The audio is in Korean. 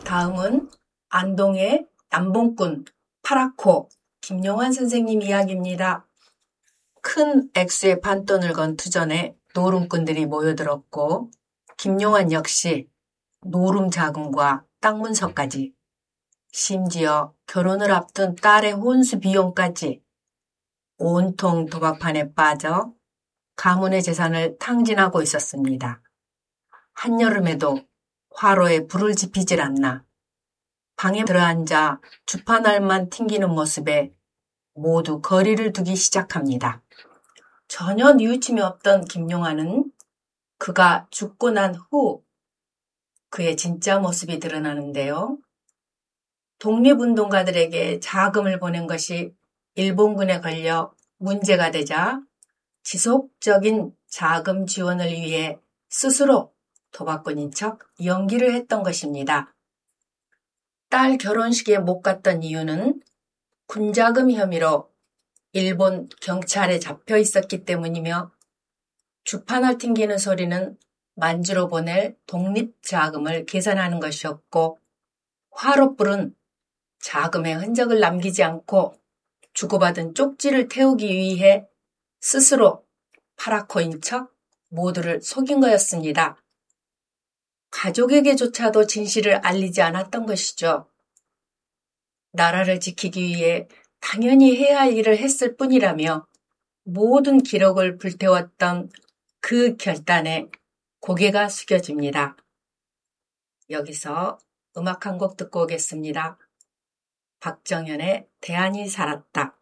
다음은 안동의 남봉꾼 파라코 김용환 선생님 이야기입니다. 큰 액수의 판돈을 건 투전에 노름꾼들이 모여들었고 김용환 역시 노름 자금과 땅 문서까지 심지어 결혼을 앞둔 딸의 혼수 비용까지 온통 도박판에 빠져 가문의 재산을 탕진하고 있었습니다. 한여름에도 화로에 불을 지피질 않나 방에 들어앉아 주판알만 튕기는 모습에 모두 거리를 두기 시작합니다. 전혀 뉘우침이 없던 김용환은 그가 죽고 난 후 그의 진짜 모습이 드러나는데요. 독립운동가들에게 자금을 보낸 것이 일본군에 걸려 문제가 되자 지속적인 자금 지원을 위해 스스로 도박꾼인 척 연기를 했던 것입니다. 딸 결혼식에 못 갔던 이유는 군자금 혐의로 일본 경찰에 잡혀 있었기 때문이며 주판을 튕기는 소리는 만주로 보낼 독립자금을 계산하는 것이었고 화롯불은 자금의 흔적을 남기지 않고 주고받은 쪽지를 태우기 위해 스스로 파라코인 척 모두를 속인 거였습니다. 가족에게조차도 진실을 알리지 않았던 것이죠. 나라를 지키기 위해 당연히 해야 할 일을 했을 뿐이라며 모든 기록을 불태웠던 그 결단에 고개가 숙여집니다. 여기서 음악 한 곡 듣고 오겠습니다. 박정현의 대안이 살았다.